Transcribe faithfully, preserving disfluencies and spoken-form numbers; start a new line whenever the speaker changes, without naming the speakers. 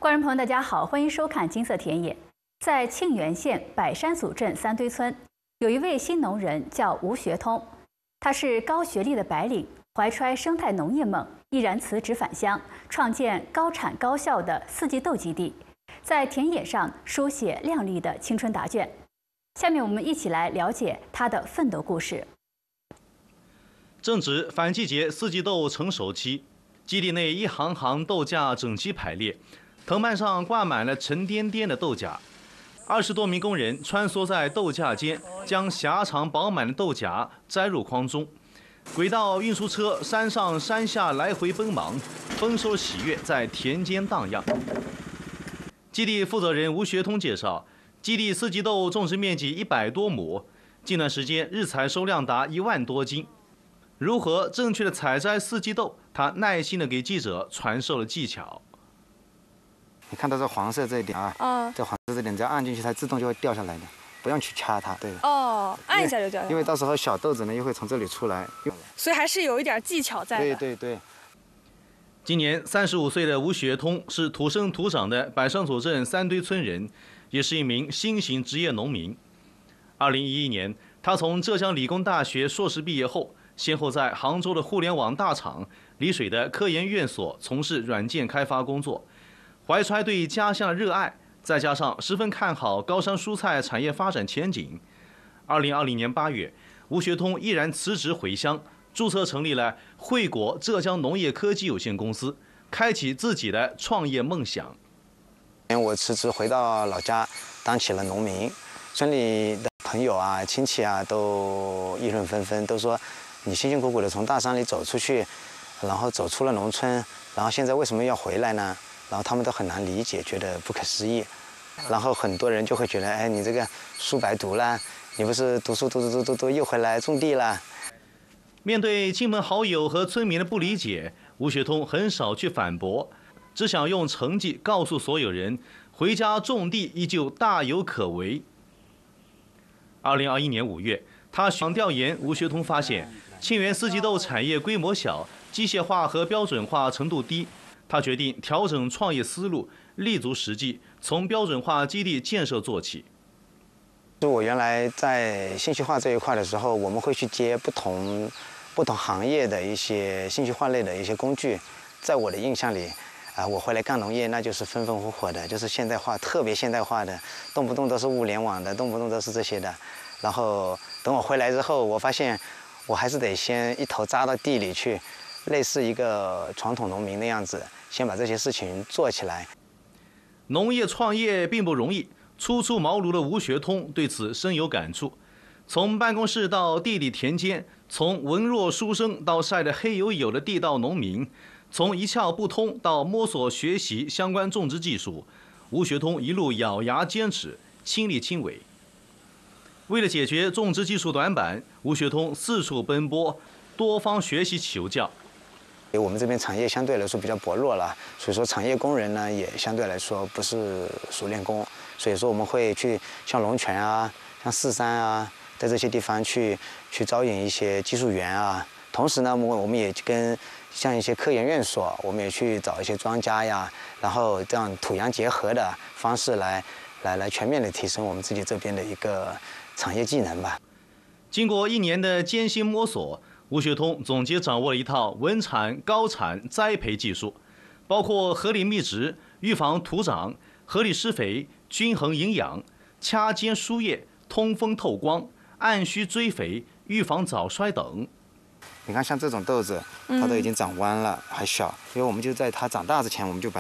观众朋友，大家好，欢迎收看《金色田野》。在沁源县百山组镇三堆村，有一位新农人叫吴学通，他是高学历的白领，怀揣生态农业梦，毅然辞职返乡，创建高产高效的四季豆基地，在田野上书写亮丽的青春答卷。下面我们一起来了解他的奋斗故事。
正值反季节四季豆成熟期，基地内一行行豆架整齐排列。 藤蔓上挂满了沉甸甸的豆荚，二十多名工人穿梭在豆架间，将狭长饱满的豆荚摘入筐中。轨道运输车山上山下来回奔忙，丰收喜悦在田间荡漾。基地负责人吴学通介绍，基地四季豆种植面积一百多亩，近段时间日采收量达一万多斤。如何正确的采摘四季豆，他耐心的给记者传授了技巧。
你看到这黄色这一点啊，
嗯，
这黄色这点，只要按进去，它自动就会掉下来的，不用去掐它，对。
哦，按一下就掉下来。
因为到时候小豆子呢又会从这里出来，
所以还是有一点技巧在的。
对对对。
今年三十五岁的吴学通是土生土长的百山组镇三堆村人，也是一名新型职业农民。二零一一年，他从浙江理工大学硕士毕业后，先后在杭州的互联网大厂、丽水的科研院所从事软件开发工作。 怀揣对家乡的热爱，再加上十分看好高山蔬菜产业发展前景，二零二零年八月，吴学通毅然辞职回乡，注册成立了惠果浙江农业科技有限公司，开启自己的创业梦想。
我辞职回到老家，当起了农民，村里的朋友啊、亲戚啊都议论纷纷，都说你辛辛苦苦的从大山里走出去，然后走出了农村，然后现在为什么要回来呢？ 然后他们都很难理解，觉得不可思议。然后很多人就会觉得，哎，你这个书白读了，你不是读书读读读读读又回来种地了？
面对亲朋好友和村民的不理解，吴学通很少去反驳，只想用成绩告诉所有人，回家种地依旧大有可为。二零二一年五月，他想调研，吴学通发现沁源四季豆产业规模小，机械化和标准化程度低。 他决定调整创业思路，立足实际，从标准化基地建设做起。
就我原来在信息化这一块的时候，我们会去接不同不同行业的一些信息化类的一些工具。在我的印象里，啊，我回来干农业那就是风风火火的，就是现代化，特别现代化的，动不动都是物联网的，动不动都是这些的。然后等我回来之后，我发现我还是得先一头扎到地里去。 类似一个传统农民的样子，先把这些事情做起来。
农业创业并不容易，初出茅庐的吴学通对此深有感触。从办公室到地里田间，从文弱书生到晒得黑黝黝的地道农民，从一窍不通到摸索学习相关种植技术，吴学通一路咬牙坚持，亲力亲为。为了解决种植技术短板，吴学通四处奔波，多方学习求教。
我们这边产业相对来说比较薄弱了，所以说产业工人呢也相对来说不是熟练工，所以说我们会去像龙泉啊、像四山啊，在这些地方去去招引一些技术员啊。同时呢，我我们也跟像一些科研院所，我们也去找一些专家呀，然后这样土洋结合的方式来来来全面的提升我们自己这边的一个产业技能吧。
经过一年的艰辛摸索。 吴学通总结掌握了一套稳产高产栽培技术，包括合理密植、预防土长、合理施肥、均衡营养、掐尖输液、通风透光、按需追肥、预防早衰等。
你看，像这种豆子，它都已经长弯了，还小，因为我们就在它长大之前，我们就把